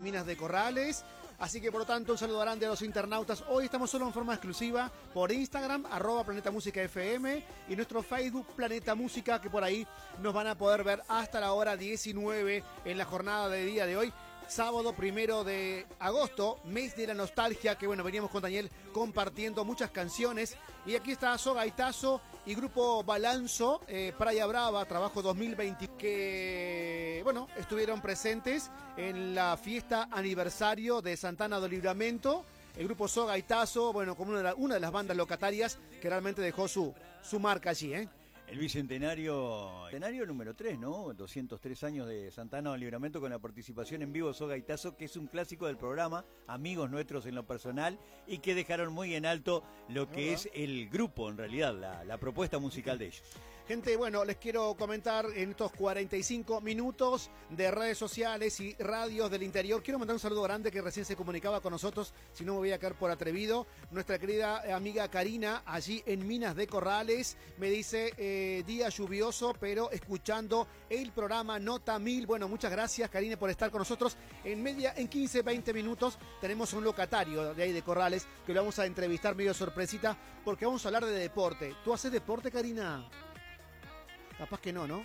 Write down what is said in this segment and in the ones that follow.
Minas de Corrales. Así que por lo tanto un saludo grande a los internautas. Hoy estamos solo en forma exclusiva por Instagram, @Planeta Música FM, y nuestro Facebook Planeta Música, que por ahí nos van a poder ver hasta la hora 19 en la jornada de día de hoy. Sábado 1 de agosto, mes de la nostalgia, que bueno, veníamos con Daniel compartiendo muchas canciones. Y aquí está Soga y Tazo y Grupo Balanzo, Praia Brava, trabajo 2020, que bueno, estuvieron presentes en la fiesta aniversario de Santana do Livramento. El grupo Soga y Tazo, bueno, como una de las bandas locatarias que realmente dejó su marca allí, ¿eh? El bicentenario número 3, ¿no? 203 años de Santana do Livramento, con la participación en vivo Soga y Tazo, que es un clásico del programa, amigos nuestros en lo personal, y que dejaron muy en alto lo que es el grupo, en realidad, la propuesta musical de ellos. Gente, bueno, les quiero comentar en estos 45 minutos de redes sociales y radios del interior. Quiero mandar un saludo grande que recién se comunicaba con nosotros, si no me voy a caer por atrevido. Nuestra querida amiga Karina, allí en Minas de Corrales, me dice, día lluvioso, pero escuchando el programa Nota 1000. Bueno, muchas gracias, Karina, por estar con nosotros. En 15, 20 minutos tenemos un locatario de ahí de Corrales que lo vamos a entrevistar medio sorpresita, porque vamos a hablar de deporte. ¿Tú haces deporte, Karina? Capaz que no, ¿no?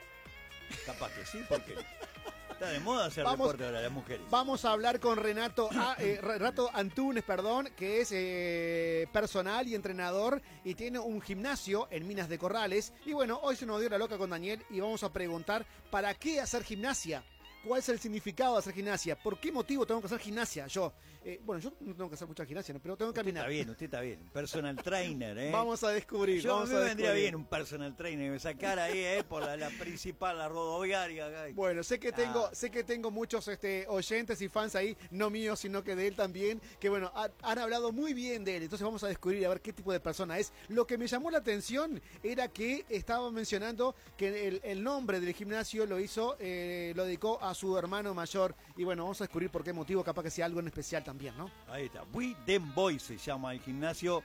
Capaz que sí, porque está de moda hacer deporte ahora las mujeres. Vamos a hablar con Renato Antunes, que es personal y entrenador y tiene un gimnasio en Minas de Corrales. Y bueno, hoy se nos dio la loca con Daniel y vamos a preguntar ¿para qué hacer gimnasia? ¿Cuál es el significado de hacer gimnasia? ¿Por qué motivo tengo que hacer gimnasia? Yo no tengo que hacer mucha gimnasia, ¿no? Pero tengo que caminar. Usted está bien. Personal trainer, ¿eh? Vamos a descubrir. Yo me vendría bien un personal trainer que me sacara ahí, por la principal, la rodoviaria. Bueno, sé que tengo muchos oyentes y fans ahí, no míos, sino que de él también, que bueno, han hablado muy bien de él. Entonces vamos a descubrir a ver qué tipo de persona es. Lo que me llamó la atención era que estaba mencionando que el nombre del gimnasio lo dedicó a su hermano mayor, y bueno, vamos a descubrir por qué motivo, capaz que sea algo en especial también, ¿no? Ahí está, We Them Boys se llama el gimnasio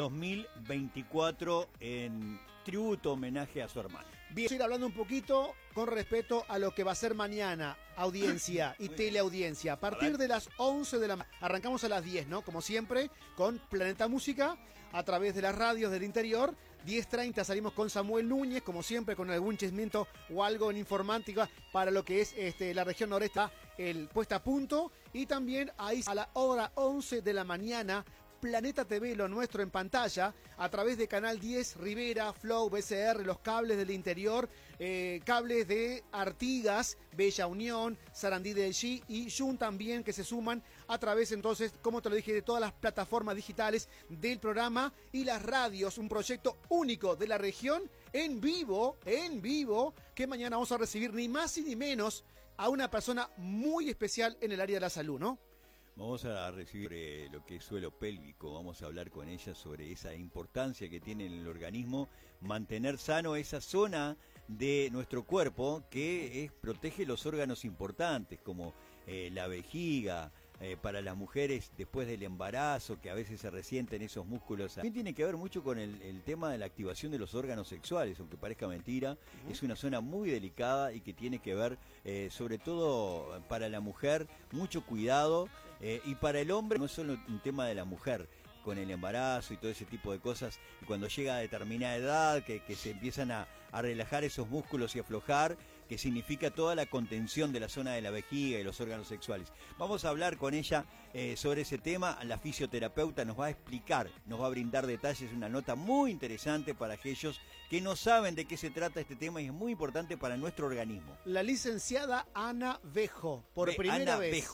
2024, en tributo, homenaje a su hermano. Bien, voy a ir hablando un poquito con respecto a lo que va a ser mañana, audiencia y teleaudiencia. A partir de las 11 de la mañana, arrancamos a las 10, ¿no? Como siempre, con Planeta Música, a través de las radios del interior. 10:30 salimos con Samuel Núñez, como siempre, con algún chismento o algo en informática para lo que es la región noreste, el puesta a punto. Y también ahí a la hora 11 de la mañana, Planeta TV, lo nuestro en pantalla, a través de Canal 10, Rivera, Flow, BCR, los cables del interior, cables de Artigas, Bella Unión, Sarandí del G y Jun también, que se suman a través, entonces, como te lo dije, de todas las plataformas digitales del programa y las radios, un proyecto único de la región, en vivo, que mañana vamos a recibir ni más ni menos a una persona muy especial en el área de la salud, ¿no? Vamos a recibir lo que es suelo pélvico, vamos a hablar con ella sobre esa importancia que tiene en el organismo mantener sano esa zona de nuestro cuerpo que protege los órganos importantes como la vejiga, para las mujeres después del embarazo, que a veces se resienten esos músculos. También tiene que ver mucho con el tema de la activación de los órganos sexuales, aunque parezca mentira. Es una zona muy delicada y que tiene que ver, sobre todo para la mujer, mucho cuidado, y para el hombre no es solo un tema de la mujer, con el embarazo y todo ese tipo de cosas, y cuando llega a determinada edad, que se empiezan a relajar esos músculos y aflojar, que significa toda la contención de la zona de la vejiga y los órganos sexuales. Vamos a hablar con ella sobre ese tema. La fisioterapeuta nos va a explicar, nos va a brindar detalles, una nota muy interesante para aquellos que no saben de qué se trata este tema y es muy importante para nuestro organismo. La licenciada Ana Vejo, por primera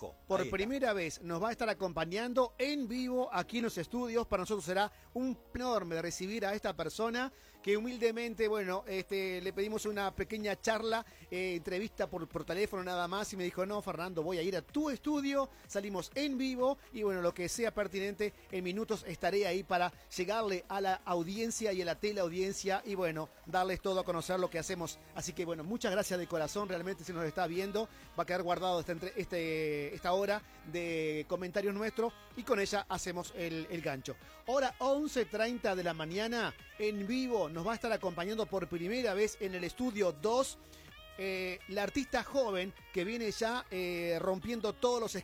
vez nos va a estar acompañando en vivo aquí en los estudios. Para nosotros será un enorme recibir a esta persona que humildemente, bueno, le pedimos una pequeña charla, entrevista por teléfono nada más, y me dijo, no, Fernando, voy a ir a tu estudio, salimos en vivo y bueno, lo que sea pertinente, en minutos estaré ahí para llegarle a la audiencia y a la teleaudiencia y bueno, darles todo a conocer lo que hacemos. Así que bueno, muchas gracias de corazón, realmente se nos está viendo, va a quedar guardado esta hora de comentarios nuestros y con ella hacemos el gancho. Hora 11:30 de la mañana, en vivo, nos va a estar acompañando por primera vez en el estudio 2, la artista joven que viene ya rompiendo todos los